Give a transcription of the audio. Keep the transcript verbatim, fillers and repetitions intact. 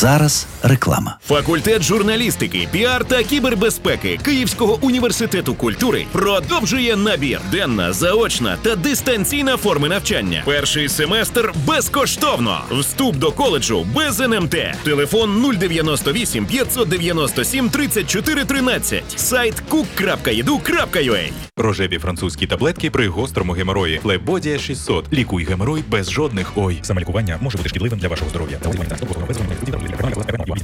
зараз реклама. Факультет журналістики, піар та кібербезпеки Київського університету культури продовжує набір. Денна, заочна та дистанційна форми навчання. Перший семестр безкоштовно. Вступ до коледжу без ен ем те. Телефон нуль дев'яносто вісім п'ятсот дев'яносто сім тридцять чотири тринадцять. Сайт кук крапка і ді ю крапка ю а. Рожеві французькі таблетки при гострому геморої. Флебодія шістсот. Лікуй геморой без жодних ой. Самолікування може бути шкідливим для вашого здоров'я.